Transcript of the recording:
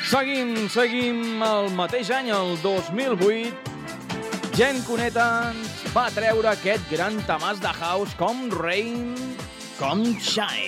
Seguim el mateix any, el 2008. Gen Cuneta ens va treure aquest gran temàs de house com Rain, com Shine.